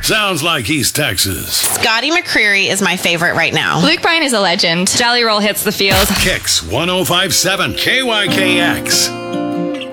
Sounds like East Texas. Scotty McCreery is my favorite right now. Luke Bryan is a legend. Jelly Roll hits the field. Kicks 1057 KYKX.